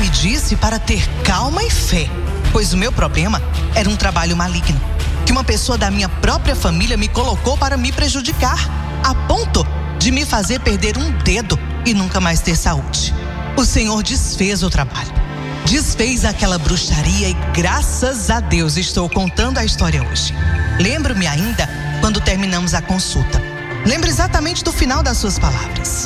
me disse para ter calma e fé, pois o meu problema era um trabalho maligno, que uma pessoa da minha própria família me colocou para me prejudicar, a ponto de me fazer perder um dedo e nunca mais ter saúde. O Senhor desfez o trabalho, desfez aquela bruxaria e graças a Deus estou contando a história hoje. Lembro-me ainda quando terminamos a consulta. Lembro exatamente do final das suas palavras.